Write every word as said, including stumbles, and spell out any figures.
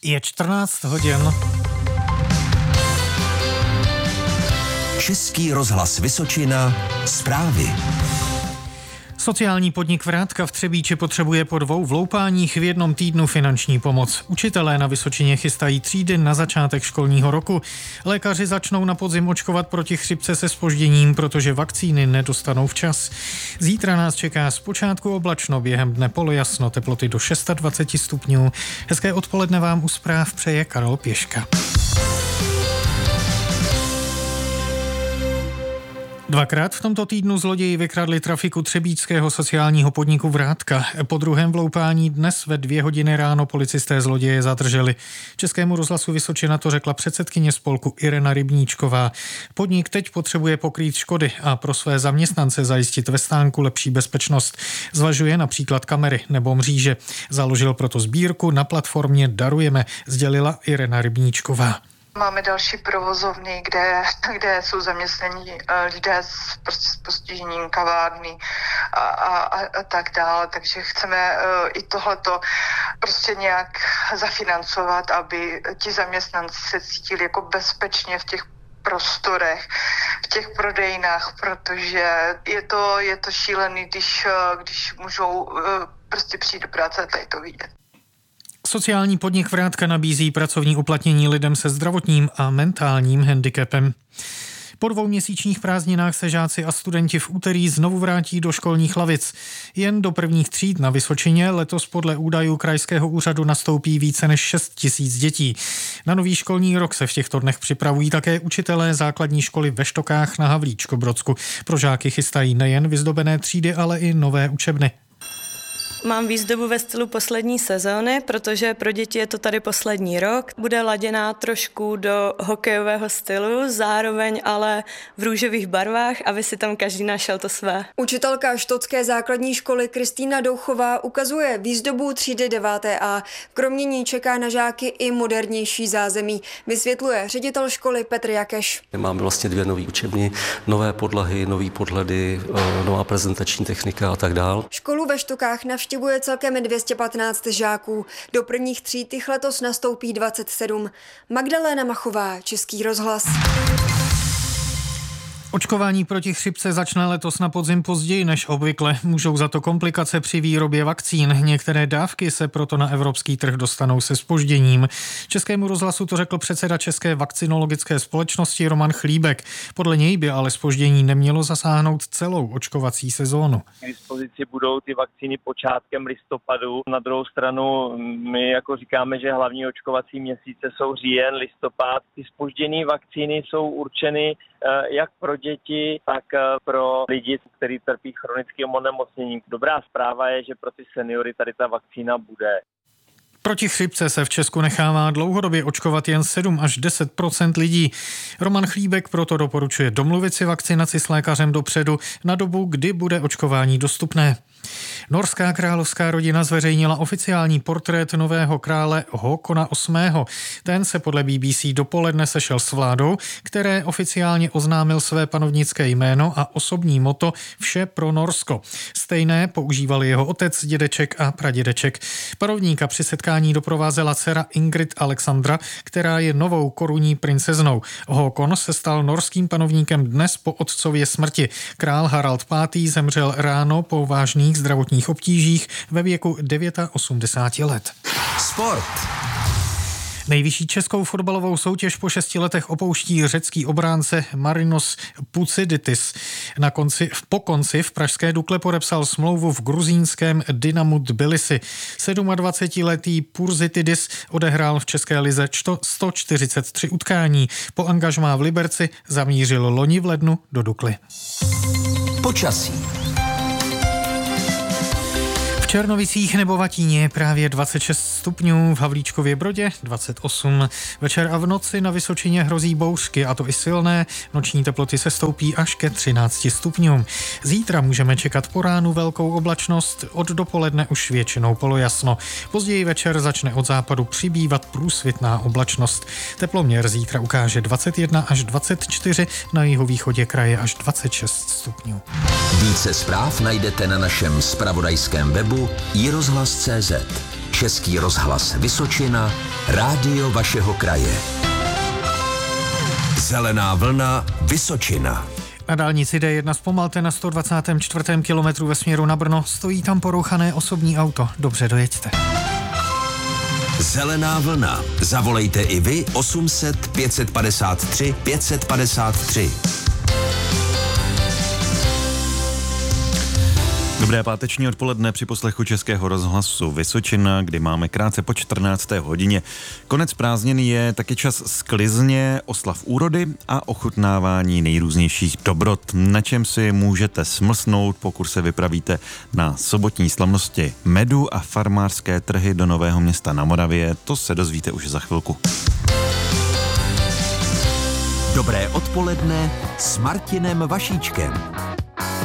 Je čtrnáct hodin. Český rozhlas Vysočina, zprávy. Sociální podnik Vrátka v Třebíči potřebuje po dvou vloupáních v jednom týdnu finanční pomoc. Učitelé na Vysočině chystají třídy na začátek školního roku. Lékaři začnou na podzim očkovat proti chřipce se zpožděním, protože vakcíny nedostanou včas. Zítra nás čeká zpočátku oblačno, během dne polojasno, teploty do dvacet šest stupňů. Hezké odpoledne vám u zpráv přeje Karol Pěška. Dvakrát v tomto týdnu zloději vykradli trafiku třebíčského sociálního podniku Vrátka. Po druhém vloupání dnes ve dvě hodiny ráno policisté zloděje zadrželi. Českému rozhlasu Vysočina to řekla předsedkyně spolku Irena Rybníčková. Podnik teď potřebuje pokrýt škody a pro své zaměstnance zajistit ve stánku lepší bezpečnost. Zvažuje například kamery nebo mříže. Založil proto sbírku na platformě Darujeme, sdělila Irena Rybníčková. Máme další provozovny, kde, kde jsou zaměstnaní lidé s, prostě s postižením, kavárny a, a, a tak dále. Takže chceme uh, i tohleto prostě nějak zafinancovat, aby ti zaměstnanci se cítili jako bezpečně v těch prostorech, v těch prodejnách, protože je to, je to šílený, když, když můžou uh, prostě přijít do práce a tady to vidět. Sociální podnik Vrátka nabízí pracovní uplatnění lidem se zdravotním a mentálním handicapem. Po dvouměsíčních prázdninách se žáci a studenti v úterý znovu vrátí do školních lavic. Jen do prvních tříd na Vysočině letos podle údajů krajského úřadu nastoupí více než šest tisíc dětí. Na nový školní rok se v těchto dnech připravují také učitelé základní školy ve Štokách na Havlíčkobrodsku. Pro žáky chystají nejen vyzdobené třídy, ale i nové učebny. Mám výzdobu ve stylu poslední sezóny, protože pro děti je to tady poslední rok. Bude laděná trošku do hokejového stylu, zároveň ale v růžových barvách, aby si tam každý našel to své. Učitelka štotské základní školy Kristýna Douchová ukazuje výzdobu třídy deváté A. Kromě ní čeká na žáky i modernější zázemí, vysvětluje ředitel školy Petr Jakeš. Máme vlastně dvě nové učebny, nové podlahy, nové podhledy, nová prezentační technika a tak dál. Školu ve Štokách navštěvuje celkem dvě stě patnáct žáků. Do prvních tříd jich letos nastoupí dvacet sedm. Magdalena Machová, Český rozhlas. Očkování proti chřipce začne letos na podzim později než obvykle. Můžou za to komplikace při výrobě vakcín. Některé dávky se proto na evropský trh dostanou se zpožděním. Českému rozhlasu to řekl předseda České vakcinologické společnosti Roman Chlíbek. Podle něj by ale zpoždění nemělo zasáhnout celou očkovací sezónu. K dispozici budou ty vakcíny počátkem listopadu. Na druhou stranu my jako říkáme, že hlavní očkovací měsíce jsou říjen, listopad. Ty zpožděné vakcíny jsou určeny jak pro děti, tak pro lidi, kteří trpí chronickým onemocněním. Dobrá zpráva je, že pro ty seniory tady ta vakcína bude. Proti chřipce se v Česku nechává dlouhodobě očkovat jen sedm až deset procent lidí. Roman Chlíbek proto doporučuje domluvit si vakcinaci s lékařem dopředu na dobu, kdy bude očkování dostupné. Norská královská rodina zveřejnila oficiální portrét nového krále Håkona osmého. Ten se podle B B C dopoledne sešel s vládou, které oficiálně oznámil své panovnické jméno a osobní motto Vše pro Norsko. Stejné používali jeho otec, dědeček a pradědeček. Panovníka při setkání doprovázela dcera Ingrid Alexandra, která je novou korunní princeznou. Håkon se stal norským panovníkem dnes po otcově smrti. Král Harald pátý zemřel ráno po vážných zdravotních obtížích ve věku osmdesáti devíti let. Sport. Nejvyšší českou fotbalovou soutěž po šesti letech opouští řecký obránce Marinos Poutsiditis. Na konci, po konci v pražské Dukle podepsal smlouvu v gruzínském Dynamu Tbilisi. dvacetisedmiletý Poutsiditis odehrál v české lize sto čtyřicet tři utkání. Po angažmá v Liberci zamířil loni v lednu do Dukly. Počasí. V Černovicích nebo Vatíně je právě dvacet šest stupňů, v Havlíčkově Brodě dvacet osm. Večer a v noci na Vysočině hrozí bouřky, a to i silné. Noční teploty se stoupí až ke třinácti stupňům. Zítra můžeme čekat po ránu velkou oblačnost, od dopoledne už většinou polojasno. Později večer začne od západu přibývat průsvitná oblačnost. Teploměr zítra ukáže dvacet jedna až dvacet čtyři, na jihovýchodě kraje až dvacet šest stupňů. Více zpráv najdete na našem zpravodajském webu i rozhlas tečka cé zet. Český rozhlas Vysočina, rádio vašeho kraje. Zelená vlna Vysočina. Na dálnici D jedna zpomalte na sto dvacátém čtvrtém kilometru ve směru na Brno. Stojí tam porouchané osobní auto. Dobře dojeďte. Zelená vlna. Zavolejte i vy osm set pět set padesát tři pět set padesát tři. Dobré páteční odpoledne při poslechu Českého rozhlasu Vysočina, kdy máme krátce po čtrnácté hodině. Konec prázdnin je taky čas sklizně, oslav úrody a ochutnávání nejrůznějších dobrot, na čem si můžete smlsnout, pokud se vypravíte na sobotní slavnosti medu a farmářské trhy do Nového Města na Moravě. To se dozvíte už za chvilku. Dobré odpoledne s Martinem Vašíčkem.